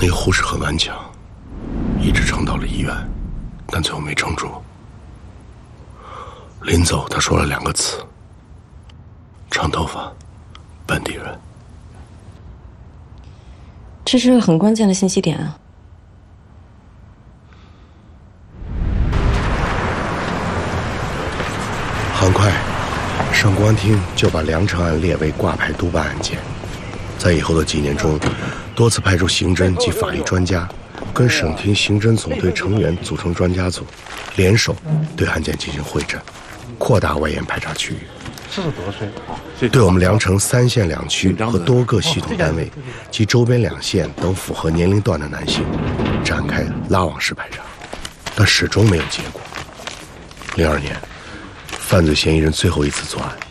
那个护士很顽强，一直撑到了医院，但最后没撑住。临走，他说了2个字：长头发，本地人。 这是个很关键的信息点啊。 很快，上公安厅就把梁成案列为挂牌督办案件。在以后的几年中，多次派出刑侦及法律专家，跟省厅刑侦总队成员组成专家组，联手对案件进行会诊，扩大外延排查区域。 40多岁， 对我们梁城3县2区和多个系统单位及周边2县等符合年龄段的男性展开拉网式排查，但始终没有结果。02年，犯罪嫌疑人最后一次作案。